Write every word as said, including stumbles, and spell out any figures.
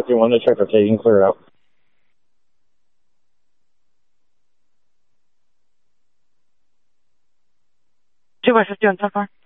if you want to check the taking clear out. two by fifty on ten four.